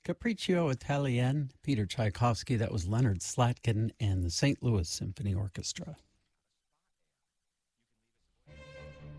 Capriccio Italien, Peter Tchaikovsky. That was Leonard Slatkin and the St. Louis Symphony Orchestra.